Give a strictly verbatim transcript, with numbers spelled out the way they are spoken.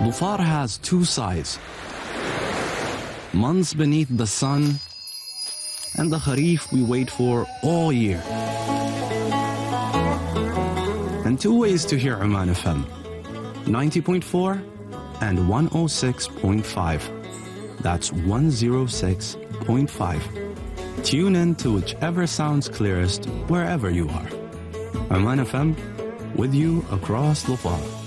Dhofar has two sides. Months beneath the sun, and the Kharif we wait for all year. And two ways to hear Oman F M, ninety point four and one oh six point five. That's one oh six point five. Tune in to whichever sounds clearest wherever you are. Oman F M, with you across Dhofar.